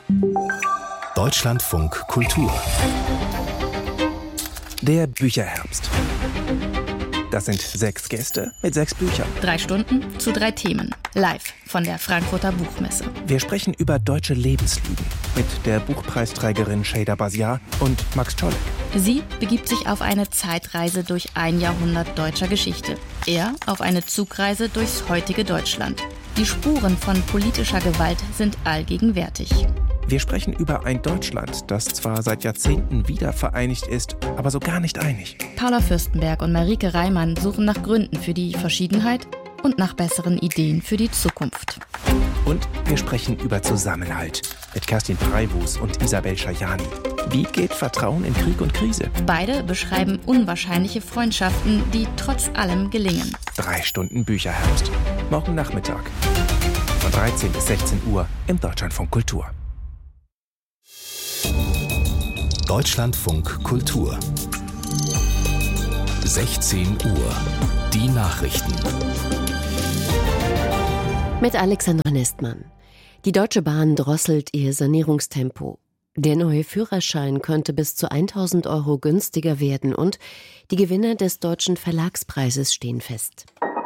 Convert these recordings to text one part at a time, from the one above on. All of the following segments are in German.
Deutschlandfunk Kultur. Der Bücherherbst. Das sind 6 Gäste mit 6 Büchern. 3 Stunden zu 3 Themen. Live von der Frankfurter Buchmesse. Wir sprechen über deutsche Lebenslügen mit der Buchpreisträgerin Şeyda Basiar und Max Czolek. Sie begibt sich auf eine Zeitreise durch ein Jahrhundert deutscher Geschichte. Er auf eine Zugreise durchs heutige Deutschland. Die Spuren von politischer Gewalt sind allgegenwärtig. Wir sprechen über ein Deutschland, das zwar seit Jahrzehnten wieder vereinigt ist, aber so gar nicht einig. Paula Fürstenberg und Marike Reimann suchen nach Gründen für die Verschiedenheit und nach besseren Ideen für die Zukunft. Und wir sprechen über Zusammenhalt mit Kerstin Preywus und Isabel Schajani. Wie geht Vertrauen in Krieg und Krise? Beide beschreiben unwahrscheinliche Freundschaften, die trotz allem gelingen. 3 Stunden Bücherherbst. Morgen Nachmittag. Von 13 bis 16 Uhr im Deutschlandfunk Kultur. Deutschlandfunk Kultur. 16 Uhr. Die Nachrichten. Mit Alexandra Nestmann. Die Deutsche Bahn drosselt ihr Sanierungstempo. Der neue Führerschein könnte bis zu 1.000 € günstiger werden und die Gewinner des Deutschen Verlagspreises stehen fest.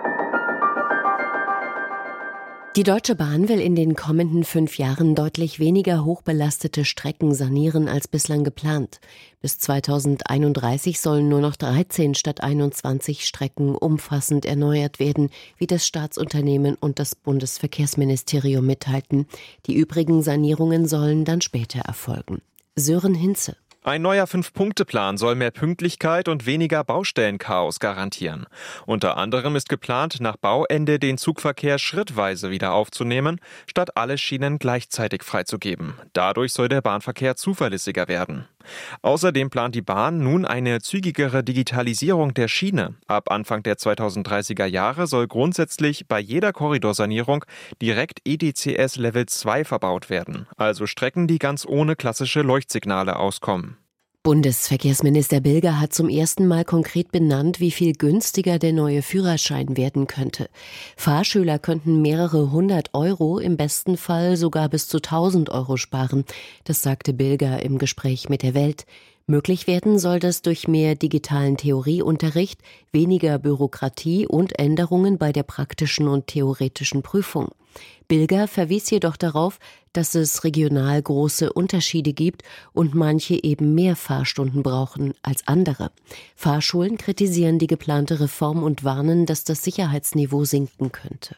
Die Deutsche Bahn will in den kommenden 5 Jahren deutlich weniger hochbelastete Strecken sanieren als bislang geplant. Bis 2031 sollen nur noch 13 statt 21 Strecken umfassend erneuert werden, wie das Staatsunternehmen und das Bundesverkehrsministerium mitteilten. Die übrigen Sanierungen sollen dann später erfolgen. Sören Hinze. Ein neuer 5-Punkte-Plan soll mehr Pünktlichkeit und weniger Baustellenchaos garantieren. Unter anderem ist geplant, nach Bauende den Zugverkehr schrittweise wieder aufzunehmen, statt alle Schienen gleichzeitig freizugeben. Dadurch soll der Bahnverkehr zuverlässiger werden. Außerdem plant die Bahn nun eine zügigere Digitalisierung der Schiene. Ab Anfang der 2030er Jahre soll grundsätzlich bei jeder Korridorsanierung direkt EDCS Level 2 verbaut werden, also Strecken, die ganz ohne klassische Leuchtsignale auskommen. Bundesverkehrsminister Bilger hat zum ersten Mal konkret benannt, wie viel günstiger der neue Führerschein werden könnte. Fahrschüler könnten mehrere 100 €, im besten Fall sogar bis zu 1.000 € sparen. Das sagte Bilger im Gespräch mit der Welt. Möglich werden soll das durch mehr digitalen Theorieunterricht, weniger Bürokratie und Änderungen bei der praktischen und theoretischen Prüfung. Bilger verwies jedoch darauf, dass es regional große Unterschiede gibt und manche eben mehr Fahrstunden brauchen als andere. Fahrschulen kritisieren die geplante Reform und warnen, dass das Sicherheitsniveau sinken könnte.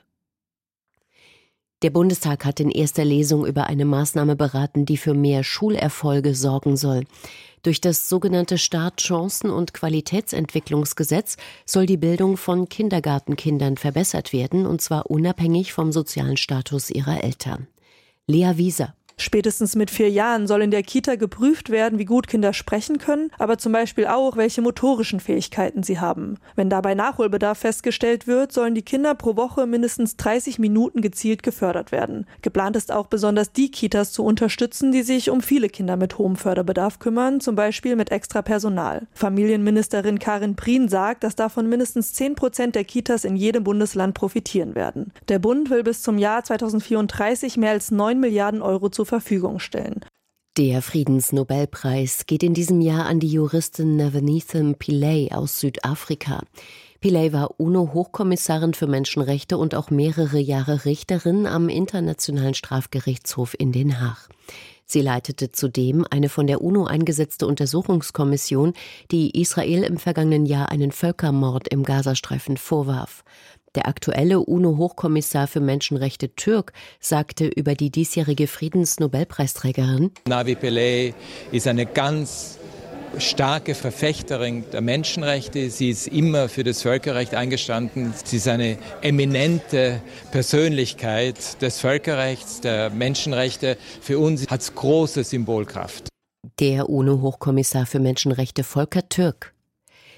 Der Bundestag hat in erster Lesung über eine Maßnahme beraten, die für mehr Schulerfolge sorgen soll. Durch das sogenannte Startchancen- und Qualitätsentwicklungsgesetz soll die Bildung von Kindergartenkindern verbessert werden, und zwar unabhängig vom sozialen Status ihrer Eltern. Lea Wieser. Spätestens mit 4 Jahren soll in der Kita geprüft werden, wie gut Kinder sprechen können, aber zum Beispiel auch, welche motorischen Fähigkeiten sie haben. Wenn dabei Nachholbedarf festgestellt wird, sollen die Kinder pro Woche mindestens 30 Minuten gezielt gefördert werden. Geplant ist auch besonders die Kitas zu unterstützen, die sich um viele Kinder mit hohem Förderbedarf kümmern, zum Beispiel mit extra Personal. Familienministerin Karin Prien sagt, dass davon mindestens 10% der Kitas in jedem Bundesland profitieren werden. Der Bund will bis zum Jahr 2034 mehr als 9 Milliarden € zur Verfügung stellen. Der Friedensnobelpreis geht in diesem Jahr an die Juristin Navneet Pillay aus Südafrika. Pillay war UNO-Hochkommissarin für Menschenrechte und auch mehrere Jahre Richterin am Internationalen Strafgerichtshof in Den Haag. Sie leitete zudem eine von der UNO eingesetzte Untersuchungskommission, die Israel im vergangenen Jahr einen Völkermord im Gazastreifen vorwarf. Der aktuelle UNO-Hochkommissar für Menschenrechte Türk sagte über die diesjährige Friedensnobelpreisträgerin: Navi Pillay ist eine ganz starke Verfechterin der Menschenrechte. Sie ist immer für das Völkerrecht eingestanden. Sie ist eine eminente Persönlichkeit des Völkerrechts, der Menschenrechte. Für uns hat es große Symbolkraft. Der UNO-Hochkommissar für Menschenrechte Volker Türk.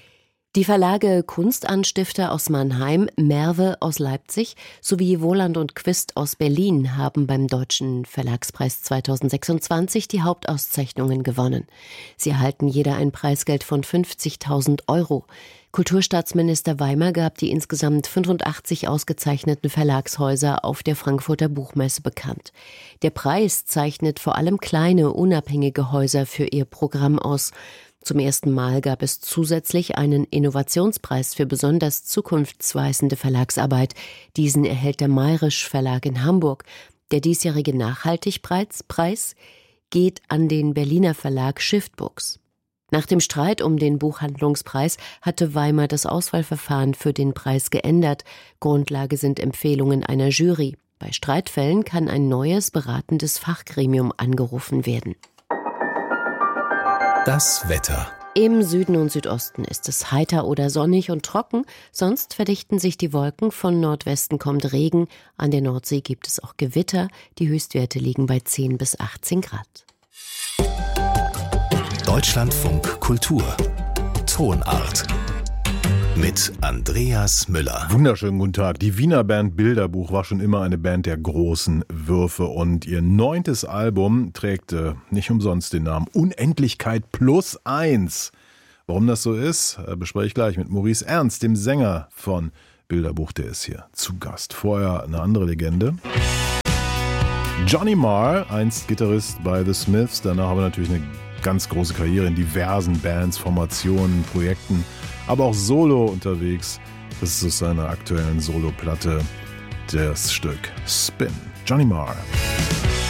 Die Verlage Kunstanstifter aus Mannheim, Merve aus Leipzig sowie Wohland und Quist aus Berlin haben beim Deutschen Verlagspreis 2026 die Hauptauszeichnungen gewonnen. Sie erhalten jeder ein Preisgeld von 50.000 €. Kulturstaatsminister Weimer gab die insgesamt 85 ausgezeichneten Verlagshäuser auf der Frankfurter Buchmesse bekannt. Der Preis zeichnet vor allem kleine, unabhängige Häuser für ihr Programm aus. Zum ersten Mal gab es zusätzlich einen Innovationspreis für besonders zukunftsweisende Verlagsarbeit. Diesen erhält der Mayrisch Verlag in Hamburg. Der diesjährige Nachhaltigpreis geht an den Berliner Verlag Shift Books. Nach dem Streit um den Buchhandlungspreis hatte Weimer das Auswahlverfahren für den Preis geändert. Grundlage sind Empfehlungen einer Jury. Bei Streitfällen kann ein neues beratendes Fachgremium angerufen werden. Das Wetter. Im Süden und Südosten ist es heiter oder sonnig und trocken, sonst verdichten sich die Wolken, von Nordwesten kommt Regen, an der Nordsee gibt es auch Gewitter, die Höchstwerte liegen bei 10 bis 18 Grad. Deutschlandfunk Kultur. Tonart. Mit Andreas Müller. Wunderschönen guten Tag. Die Wiener Band Bilderbuch war schon immer eine Band der großen Würfe und ihr 9. Album trägt nicht umsonst den Namen Unendlichkeit +1. Warum das so ist, bespreche ich gleich mit Maurice Ernst, dem Sänger von Bilderbuch. Der ist hier zu Gast. Vorher eine andere Legende. Johnny Marr, einst Gitarrist bei The Smiths, danach aber natürlich eine ganz große Karriere in diversen Bands, Formationen, Projekten, aber auch solo unterwegs. Das ist aus seiner aktuellen Soloplatte das Stück Spin. Johnny Marr.